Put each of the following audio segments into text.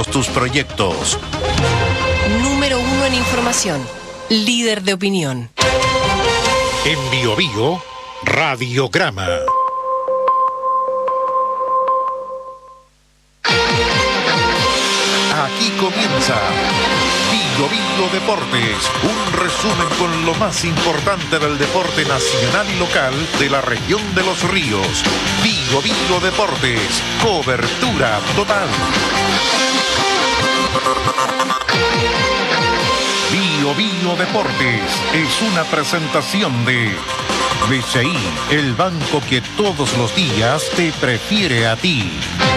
todos tus proyectos. Número 1 en información, líder de opinión. En Biobío, Radiograma. Aquí comienza Biobío Deportes, un resumen con lo más importante del deporte nacional y local de la región de Los Ríos. Biobío Deportes, cobertura total. Biobío Deportes es una presentación de BCI, el banco que todos los días te prefiere a ti.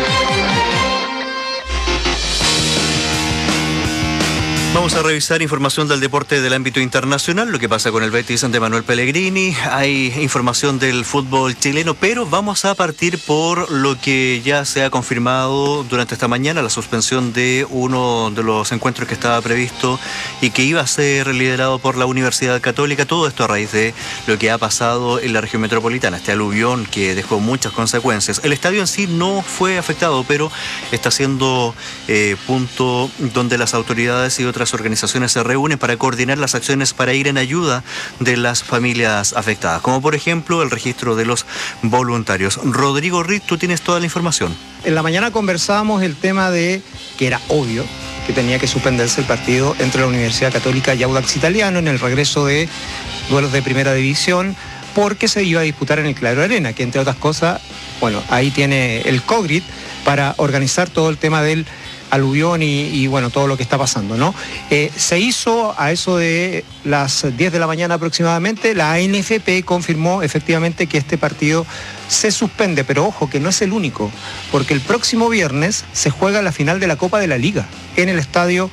Vamos a revisar información del deporte del ámbito internacional, lo que pasa con el Betis de Manuel Pellegrini. Hay información del fútbol chileno, pero vamos a partir por lo que ya se ha confirmado durante esta mañana, la suspensión de uno de los encuentros que estaba previsto y que iba a ser liderado por la Universidad Católica. Todo esto a raíz de lo que ha pasado en la región metropolitana, este aluvión que dejó muchas consecuencias. El estadio en sí no fue afectado, pero está siendo punto donde las autoridades y otras organizaciones se reúnen para coordinar las acciones para ir en ayuda de las familias afectadas, como por ejemplo el registro de los voluntarios. Rodrigo Ritt, tú tienes toda la información. En la mañana conversábamos el tema de que era obvio que tenía que suspenderse el partido entre la Universidad Católica y Audax Italiano en el regreso de duelos de primera división, porque se iba a disputar en el Claro Arena, que entre otras cosas, bueno, ahí tiene el COGRIT para organizar todo el tema del aluvión y bueno, todo lo que está pasando, ¿no? Se hizo a eso de las 10 de la mañana aproximadamente, la ANFP confirmó efectivamente que este partido se suspende, pero ojo que no es el único, porque el próximo viernes se juega la final de la Copa de la Liga en el estadio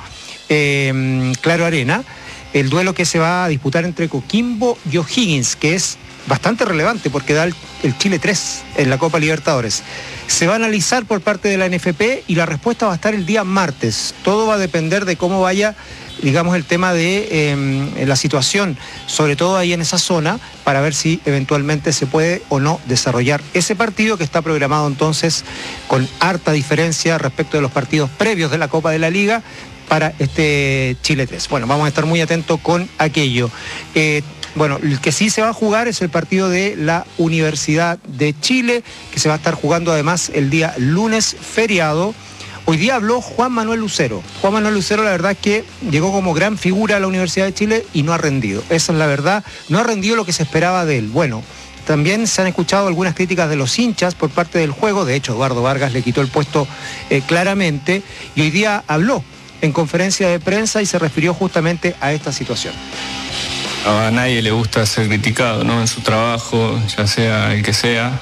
Claro Arena, el duelo que se va a disputar entre Coquimbo y O'Higgins, que es bastante relevante porque da el Chile 3 en la Copa Libertadores. Se va a analizar por parte de la NFP y la respuesta va a estar el día martes. Todo va a depender de cómo vaya, digamos, el tema de la situación, sobre todo ahí en esa zona, para ver si eventualmente se puede o no desarrollar ese partido que está programado entonces con harta diferencia respecto de los partidos previos de la Copa de la Liga para este Chile 3. Bueno, vamos a estar muy atentos con aquello. Bueno, el que sí se va a jugar es el partido de la Universidad de Chile, que se va a estar jugando además el día lunes feriado. Hoy día habló Juan Manuel Lucero. Juan Manuel Lucero, la verdad es que llegó como gran figura a la Universidad de Chile y no ha rendido. Esa es la verdad, no ha rendido lo que se esperaba de él. Bueno, también se han escuchado algunas críticas de los hinchas por parte del juego. De hecho, Eduardo Vargas le quitó el puesto claramente. Y hoy día habló en conferencia de prensa y se refirió justamente a esta situación. A nadie le gusta ser criticado, ¿no? En su trabajo, ya sea el que sea,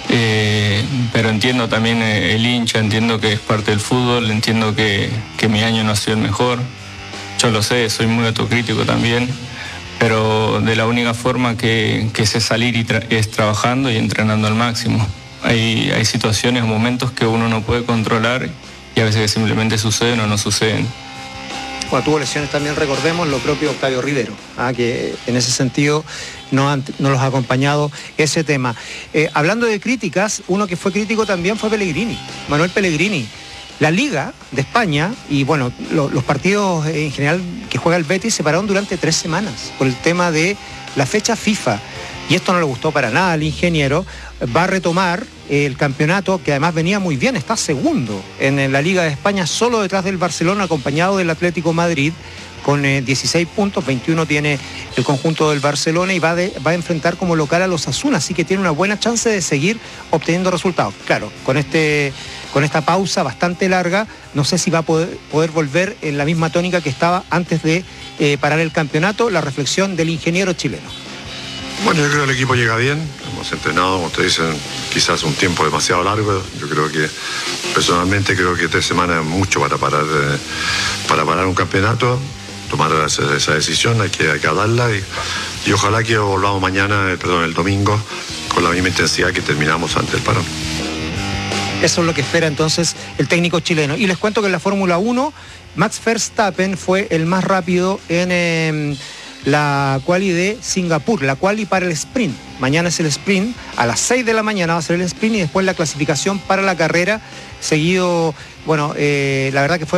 pero entiendo también el hincha, entiendo que es parte del fútbol, entiendo que mi año no ha sido el mejor, yo lo sé, soy muy autocrítico también, pero de la única forma que sé salir es trabajando y entrenando al máximo. Hay situaciones o momentos que uno no puede controlar y a veces que simplemente suceden o no suceden. Bueno, tuvo lesiones también, recordemos, lo propio Octavio Rivero, que en ese sentido no los ha acompañado ese tema. Hablando de críticas, uno que fue crítico también fue Pellegrini, Manuel Pellegrini. La Liga de España y bueno, los partidos en general que juega el Betis se pararon durante 3 semanas por el tema de la fecha FIFA. Y esto no le gustó para nada al ingeniero. Va a retomar el campeonato, que además venía muy bien, está segundo en la Liga de España, solo detrás del Barcelona, acompañado del Atlético Madrid, con 16 puntos, 21 tiene el conjunto del Barcelona y va a enfrentar como local a los Osasuna, así que tiene una buena chance de seguir obteniendo resultados. Claro, con esta pausa bastante larga, no sé si va a poder volver en la misma tónica que estaba antes de parar el campeonato. La reflexión del ingeniero chileno. Bueno, yo creo que el equipo llega bien, hemos entrenado, como ustedes dicen, quizás un tiempo demasiado largo. Yo creo que, personalmente, creo que 3 semanas es mucho para parar un campeonato, tomar esa decisión, hay que hablarla y ojalá que volvamos el domingo, con la misma intensidad que terminamos antes del parón. Eso es lo que espera entonces el técnico chileno. Y les cuento que en la Fórmula 1, Max Verstappen fue el más rápido en la quali de Singapur, la quali para el sprint. Mañana es el sprint, a las 6 de la mañana va a ser el sprint y después la clasificación para la carrera, seguido, bueno, la verdad que fue